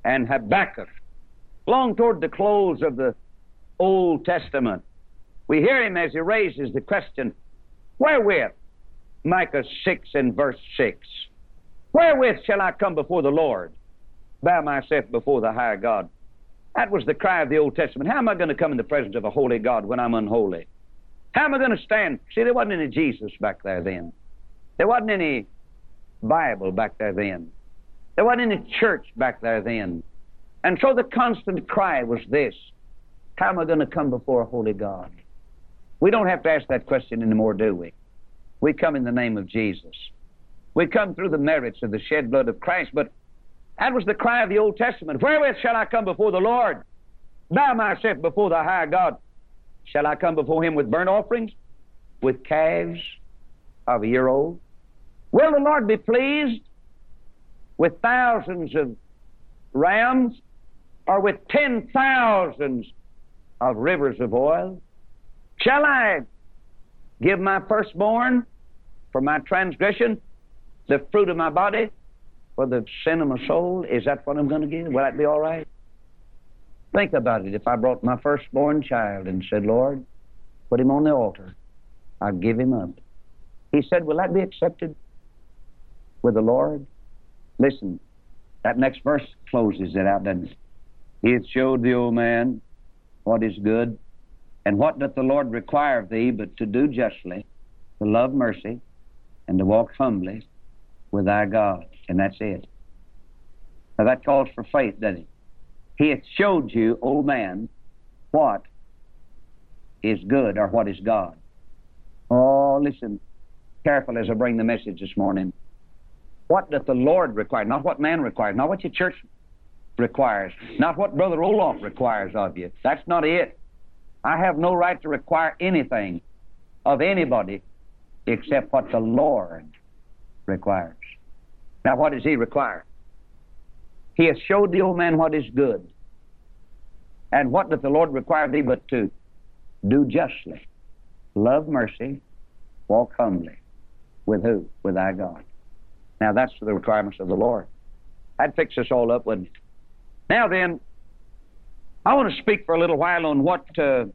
and Habakkuk. Long toward the close of the Old Testament, we hear him as he raises the question, wherewith? Micah 6 and verse 6. Wherewith shall I come before the Lord? Bow myself before the high God. That was the cry of the Old Testament. How am I going to come in the presence of a holy God when I'm unholy? How am I going to stand? See, there wasn't any Jesus back there then. There wasn't any Bible back there then. There wasn't any church back there then. And so the constant cry was this, how am I going to come before a holy God? We don't have to ask that question anymore, do we? We come in the name of Jesus. We come through the merits of the shed blood of Christ, but that was the cry of the Old Testament. Wherewith shall I come before the Lord? Bow myself before the high God. Shall I come before him with burnt offerings? With calves of a year old? Will the Lord be pleased with thousands of rams or with 10,000s of rivers of oil? Shall I give my firstborn for my transgression, the fruit of my body for the sin of my soul? Is that what I'm going to give? Will that be all right? Think about it. If I brought my firstborn child and said, Lord, put him on the altar, I'll give him up. He said, will that be accepted with the Lord? Listen, that next verse closes it out, doesn't it? He hath showed the old man what is good, and what doth the Lord require of thee but to do justly, to love mercy, and to walk humbly with thy God. And that's it. Now that calls for faith, doesn't it? He hath showed you, old man, what is good or what is God. Oh, listen careful as I bring the message this morning. What doth the Lord require? Not what man requires, not what your church requires, not what Brother Roloff requires of you. That's not it. I have no right to require anything of anybody except what the Lord requires. Now, what does he require? He hath showed the old man what is good. And what doth the Lord require thee but to do justly, love mercy, walk humbly. With who? With thy God. Now, that's the requirements of the Lord. That'd fix us all up, wouldn't it? Now then, I want to speak for a little while on what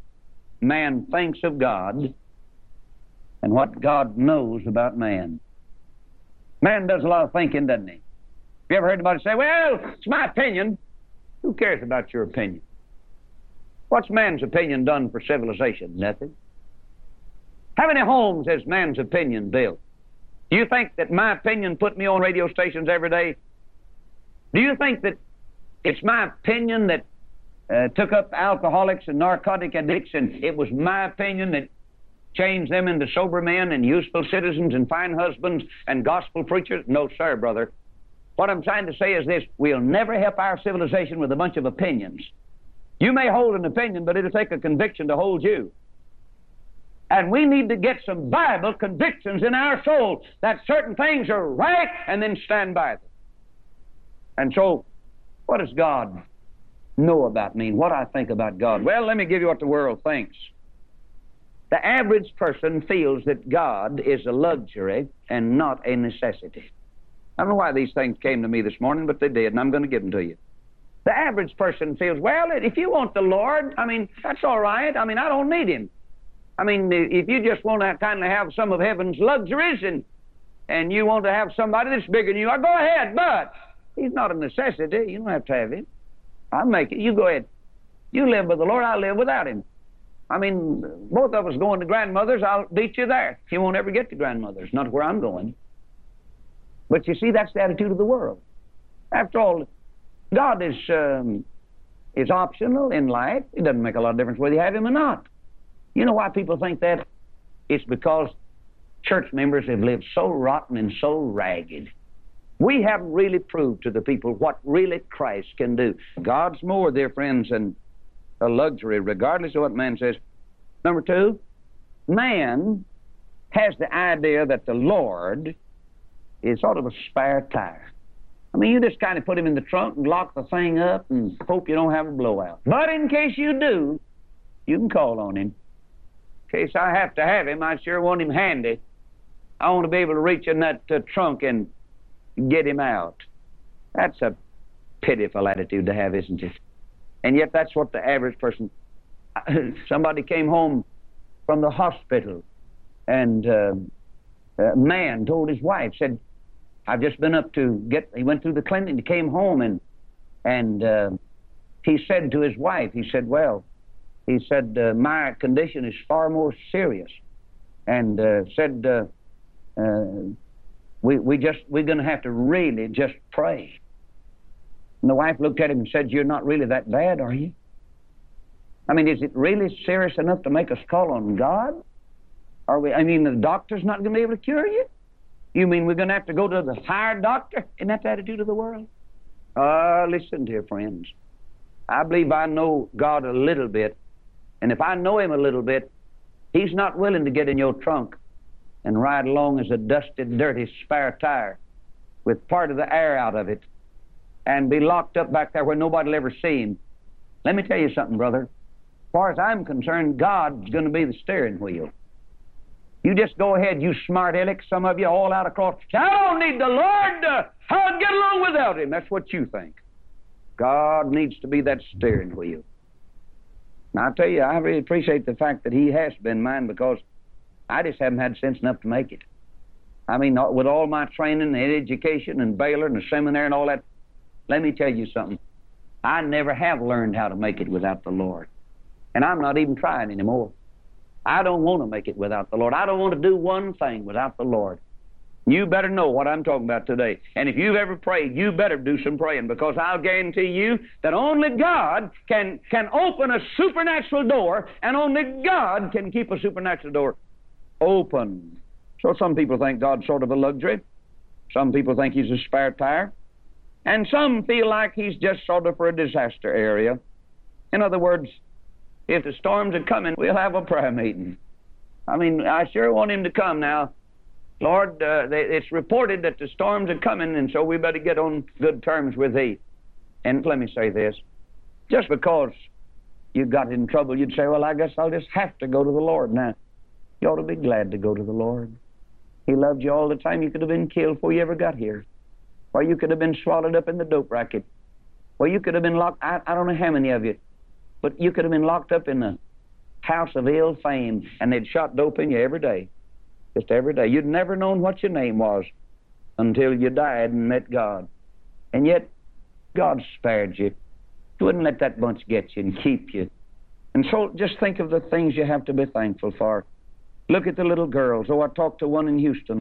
man thinks of God and what God knows about man. Man does a lot of thinking, doesn't he? Have you ever heard anybody say, well, it's my opinion? Who cares about your opinion? What's man's opinion done for civilization? Nothing. How many homes has man's opinion built? Do you think that my opinion put me on radio stations every day? Do you think that it's my opinion that took up alcoholics and narcotic addicts, and it was my opinion that changed them into sober men and useful citizens and fine husbands and gospel preachers? No, sir, brother. What I'm trying to say is this: we'll never help our civilization with a bunch of opinions. You may hold an opinion, but it'll take a conviction to hold you. And we need to get some Bible convictions in our soul that certain things are right, and then stand by them. And so, what does God know about me and what I think about God? Well, let me give you what the world thinks. The average person feels that God is a luxury and not a necessity. I don't know why these things came to me this morning, but they did, and I'm going to give them to you. The average person feels, well, if you want the Lord, that's all right. I don't need Him. If you just want to kind of have some of heaven's luxuries and you want to have somebody that's bigger than you are, go ahead, but He's not a necessity. You don't have to have Him. I'll make it. You go ahead. You live with the Lord, I'll live without Him. Both of us going to grandmother's, I'll beat you there. You won't ever get to grandmother's, not where I'm going. But you see, that's the attitude of the world. After all, God is optional in life. It doesn't make a lot of difference whether you have Him or not. You know why people think that? It's because church members have lived so rotten and so ragged. We haven't really proved to the people what really Christ can do. God's more, dear friends, than a luxury, regardless of what man says. Number two, man has the idea that the Lord is sort of a spare tire. You just kind of put Him in the trunk and lock the thing up and hope you don't have a blowout. But in case you do, you can call on Him. In case I have to have Him, I sure want Him handy. I want to be able to reach in that trunk and get Him out. That's a pitiful attitude to have, isn't it? And yet that's what the average person... Somebody came home from the hospital, and a man told his wife, said, I've just been up to get... He went through the clinic, and he came home, and he said to his wife, he said, my condition is far more serious. And said, we're going to have to really just pray. And the wife looked at him and said, you're not really that bad, are you? I mean, is it really serious enough to make us call on God? The doctor's not going to be able to cure you? You mean we're going to have to go to the higher doctor? Isn't that the attitude of the world? Listen, dear friends. I believe I know God a little bit. And if I know Him a little bit, He's not willing to get in your trunk and ride along as a dusted, dirty spare tire with part of the air out of it and be locked up back there where nobody will ever see Him. Let me tell you something, brother. As far as I'm concerned, God's going to be the steering wheel. You just go ahead, you smart aleck, some of you all out across. I don't need the Lord. I'll get along without Him. That's what you think. God needs to be that steering wheel. And I tell you, I really appreciate the fact that He has been mine, because I just haven't had sense enough to make it. I mean, with all my training and education and Baylor and the seminary and all that, let me tell you something. I never have learned how to make it without the Lord. And I'm not even trying anymore. I don't want to make it without the Lord. I don't want to do one thing without the Lord. You better know what I'm talking about today. And if you've ever prayed, you better do some praying, because I'll guarantee you that only God can open a supernatural door, and only God can keep a supernatural door open. So some people think God's sort of a luxury. Some people think He's a spare tire. And some feel like He's just sort of for a disaster area. In other words, if the storms are coming, we'll have a prayer meeting. I mean, I sure want Him to come now. Lord, it's reported that the storms are coming, and so we better get on good terms with Thee. And let me say this. Just because you got in trouble, you'd say, well, I guess I'll just have to go to the Lord. Now, you ought to be glad to go to the Lord. He loved you all the time. You could have been killed before you ever got here. Or you could have been swallowed up in the dope racket. Or you could have been locked, I don't know how many of you, but you could have been locked up in the house of ill fame, and they'd shot dope in you every day. Just every day. You'd never known what your name was until you died and met God. And yet, God spared you. He wouldn't let that bunch get you and keep you. And so just think of the things you have to be thankful for. Look at the little girls. Oh, I talked to one in Houston.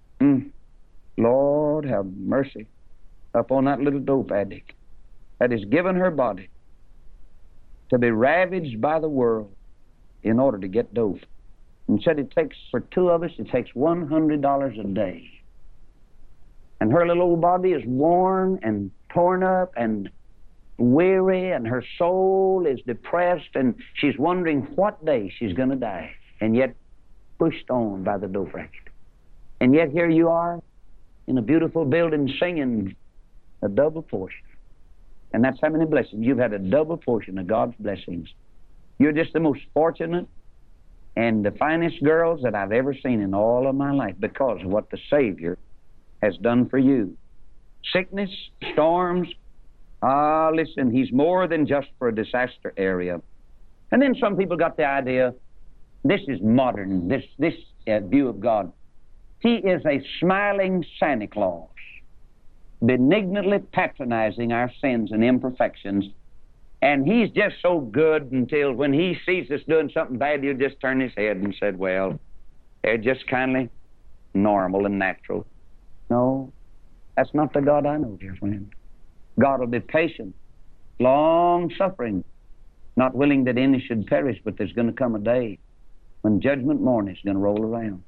Lord, have mercy upon that little dope addict that has given her body to be ravaged by the world in order to get dope. And said it takes, for two of us, it takes $100 a day. And her little old body is worn and torn up and weary, and her soul is depressed, and she's wondering what day she's going to die, and yet pushed on by the dope racket. And yet here you are in a beautiful building singing a double portion. And that's how many blessings. You've had a double portion of God's blessings. You're just the most fortunate and the finest girls that I've ever seen in all of my life, because of what the Savior has done for you. Sickness, storms, listen, He's more than just for a disaster area. And then some people got the idea, this is modern, this view of God. He is a smiling Santa Claus, benignantly patronizing our sins and imperfections. And He's just so good until when He sees us doing something bad, He'll just turn His head and said, well, they're just kindly normal and natural. No, that's not the God I know, dear friend. God will be patient, long-suffering, not willing that any should perish, but there's going to come a day when judgment morning is going to roll around.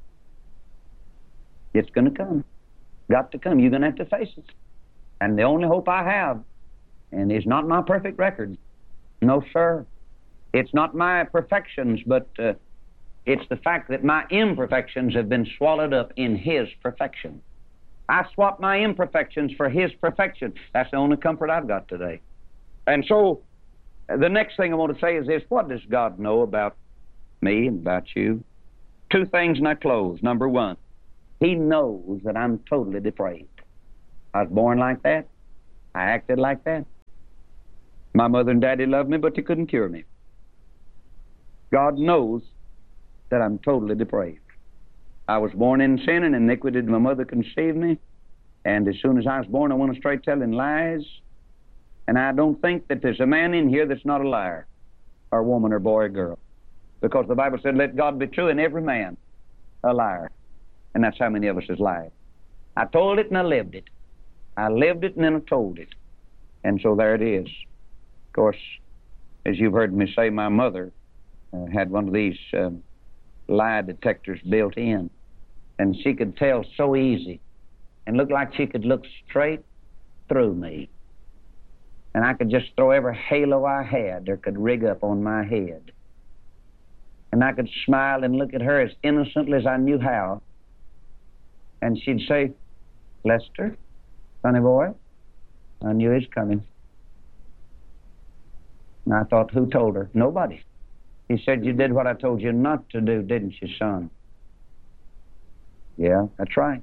It's going to come. Got to come. You're going to have to face it. And the only hope I have, and it's not my perfect record. No, sir. It's not my perfections, but it's the fact that my imperfections have been swallowed up in His perfection. I swapped my imperfections for His perfection. That's the only comfort I've got today. And so, the next thing I want to say is this. What does God know about me and about you? Two things and I close. Number one, He knows that I'm totally depraved. I was born like that. I acted like that. My mother and daddy loved me, but they couldn't cure me. God knows that I'm totally depraved. I was born in sin and iniquity. My mother conceived me, and as soon as I was born, I went straight telling lies. And I don't think that there's a man in here that's not a liar, or woman, or boy, or girl, because the Bible said, "Let God be true and every man a liar," and that's how many of us has lied. I told it and I lived it. I lived it and then I told it, and so there it is. Of course, as you've heard me say, my mother had one of these lie detectors built in, and she could tell so easy and looked like she could look straight through me, and I could just throw every halo I had or could rig up on my head, and I could smile and look at her as innocently as I knew how, and she'd say, "Lester, sonny boy, I knew he's coming." And I thought, who told her? Nobody. He said, "You did what I told you not to do, didn't you, son?" Yeah, that's right.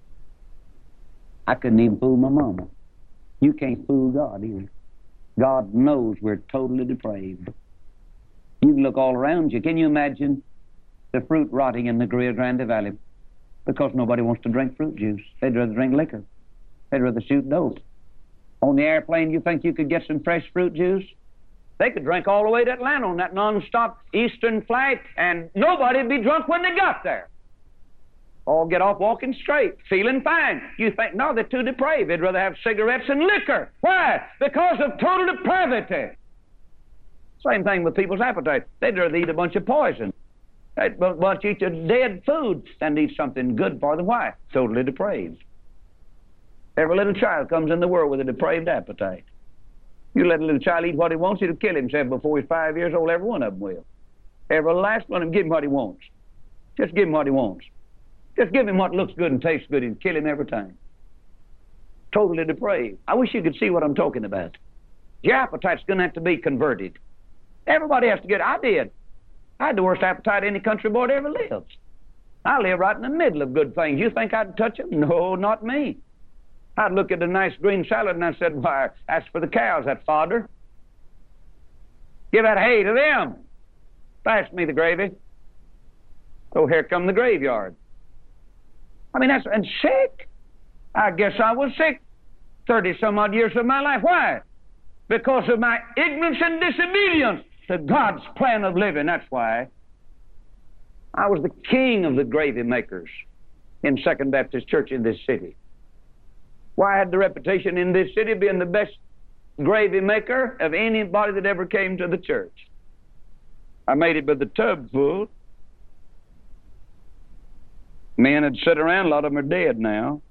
I couldn't even fool my mama. You can't fool God either. God knows we're totally depraved. You can look all around you. Can you imagine the fruit rotting in the Rio Grande Valley because nobody wants to drink fruit juice? They'd rather drink liquor. They'd rather shoot dope. On the airplane, you think you could get some fresh fruit juice? They could drink all the way to Atlanta on that non-stop Eastern flight, and nobody'd be drunk when they got there. All get off walking straight, feeling fine. You think, no, they're too depraved. They'd rather have cigarettes and liquor. Why? Because of total depravity. Same thing with people's appetite. They'd rather eat a bunch of poison. They'd rather eat a dead food than eat something good for them. Why? Totally depraved. Every little child comes in the world with a depraved appetite. You let a little child eat what he wants, he'll kill himself before he's 5 years old. Every one of them will. Every last one of them, give him what he wants. Just give him what he wants. Just give him what looks good and tastes good and kill him every time. Totally depraved. I wish you could see what I'm talking about. Your appetite's going to have to be converted. Everybody has to get it. I did. I had the worst appetite any country boy that ever lived. I live right in the middle of good things. You think I'd touch them? No, not me. I'd look at a nice green salad and I said, "Why, that's for the cows, that fodder. Give that hay to them. Pass me the gravy." So here come the graveyard. I mean, and sick. I guess I was sick 30-some-odd years of my life. Why? Because of my ignorance and disobedience to God's plan of living. That's why. I was the king of the gravy makers in Second Baptist Church in this city. Why, I had the reputation in this city of being the best gravy maker of anybody that ever came to the church. I made it with the tub full. Men had sit around, a lot of them are dead now.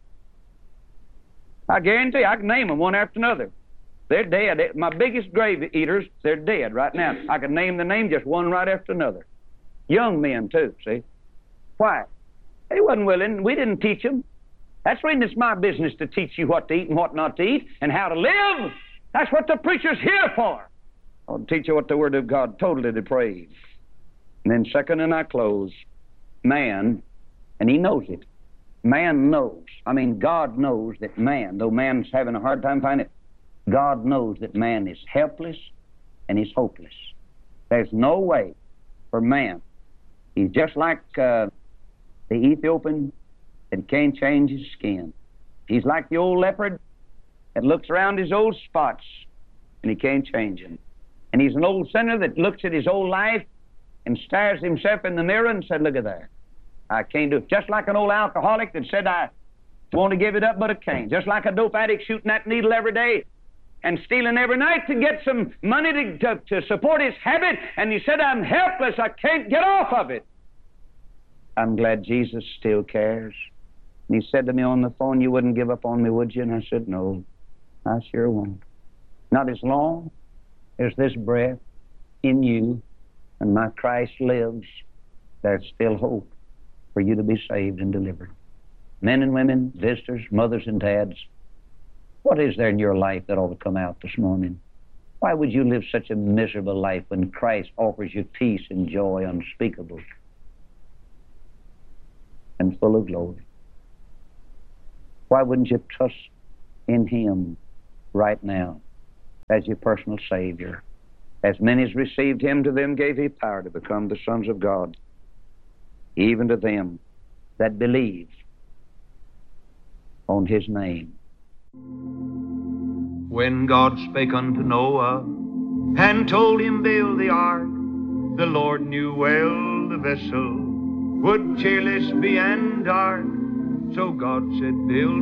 I guarantee you, I can name them one after another. They're dead. My biggest gravy eaters, they're dead right now. I can name the name just one right after another. Young men, too, see? Why? They wasn't willing. We didn't teach them. That's the reason it's my business to teach you what to eat and what not to eat and how to live. That's what the preacher's here for. I'll teach you what the Word of God totally depraved. And then second, and I close, man, and he knows it. Man knows. I mean, God knows that man, though man's having a hard time finding it, God knows that man is helpless and he's hopeless. There's no way for man. He's just like the Ethiopian that can't change his skin. He's like the old leopard that looks around his old spots and he can't change them. And he's an old sinner that looks at his old life and stares himself in the mirror and said, "Look at there. I can't do it." Just like an old alcoholic that said, "I want to give it up, but I can't." Just like a dope addict shooting that needle every day and stealing every night to get some money to support his habit, and he said, "I'm helpless. I can't get off of it." I'm glad Jesus still cares. And he said to me on the phone, "You wouldn't give up on me, would you?" And I said, "No, I sure won't. Not as long as this breath in you and my Christ lives, there's still hope for you to be saved and delivered." Men and women, visitors, mothers and dads, what is there in your life that ought to come out this morning? Why would you live such a miserable life when Christ offers you peace and joy unspeakable and full of glory? Why wouldn't you trust in Him right now as your personal Savior. As many as received him, to them gave he power to become the sons of God, even to them that believe on his name. When God spake unto Noah and told him build the ark, the Lord knew well the vessel would cheerless be and dark. So God said, build